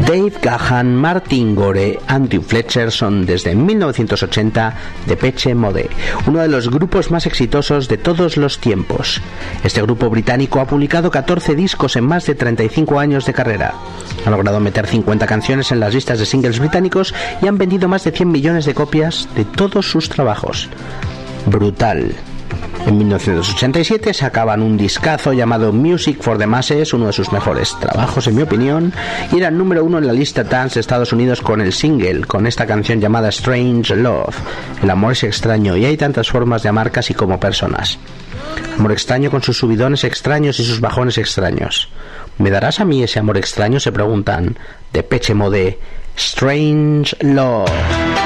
Dave Gahan, Martin Gore, Andrew Fletcher son desde 1980 Depeche Mode, uno de los grupos más exitosos de todos los tiempos. Este grupo británico ha publicado 14 discos en más de 35 años de carrera. Han logrado meter 50 canciones en las listas de singles británicos y han vendido más de 100 millones de copias de todos sus trabajos. Brutal. En 1987 sacaban un discazo llamado Music for the Masses, uno de sus mejores trabajos en mi opinión, y era el número 1 en la lista dance de Estados Unidos con el single, con esta canción llamada Strange Love. El amor es extraño y hay tantas formas de amar casi como personas. Amor extraño con sus subidones extraños y sus bajones extraños. ¿Me darás a mí ese amor extraño?, se preguntan. Depeche Mode, Strange Love.